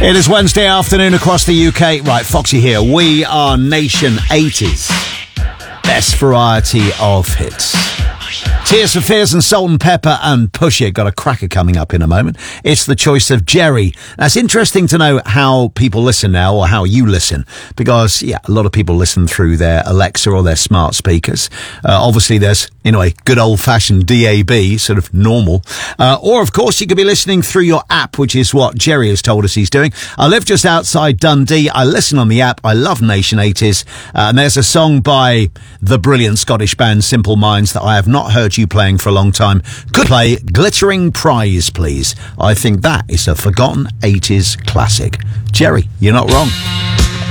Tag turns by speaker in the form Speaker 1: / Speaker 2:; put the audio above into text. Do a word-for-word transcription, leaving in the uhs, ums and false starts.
Speaker 1: It is Wednesday afternoon across the U K. Right, Foxy here. We are Nation eighties. Best variety of hits. Tears for Fears and Salt and Pepper and Push It. Got a cracker coming up in a moment. It's the choice of Jerry. Now, it's interesting to know how people listen now, or how you listen, because, yeah, a lot of people listen through their Alexa or their smart speakers. Uh, obviously, there's, you know, a good old-fashioned D A B, sort of normal. Uh, or, of course, you could be listening through your app, which is what Jerry has told us he's doing. I live just outside Dundee. I listen on the app. I love Nation eighties. Uh, and there's a song by the brilliant Scottish band Simple Minds that I have not heard you playing for a long time. Could play Glittering Prize, please. I think that is a forgotten eighties classic. Jerry, you're not wrong.